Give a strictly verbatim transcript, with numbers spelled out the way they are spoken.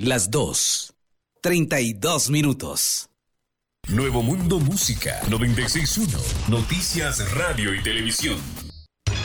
las dos, treinta y dos minutos. Nuevo Mundo Música noventa y seis punto uno. Noticias, radio y televisión.